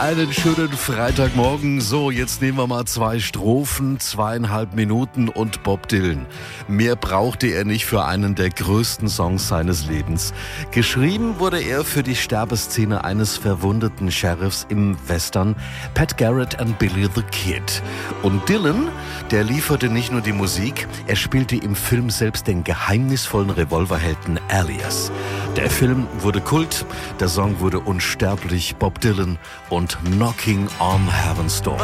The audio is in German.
Einen schönen Freitagmorgen. So, jetzt nehmen wir mal 2 Strophen, 2,5 Minuten und Bob Dylan. Mehr brauchte er nicht für einen der größten Songs seines Lebens. Geschrieben wurde er für die Sterbeszene eines verwundeten Sheriffs im Western Pat Garrett and Billy the Kid. Und Dylan, der lieferte nicht nur die Musik, er spielte im Film selbst den geheimnisvollen Revolverhelden Alias. Der Film wurde Kult, der Song wurde unsterblich, Bob Dylan und Knocking on Heaven's Door.